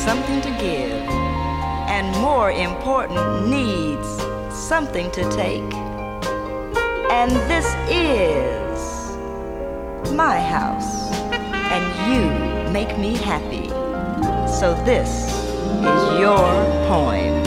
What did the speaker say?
something to give, and more important, needs something to take. And this is my house, and you make me happy. So this is your poem.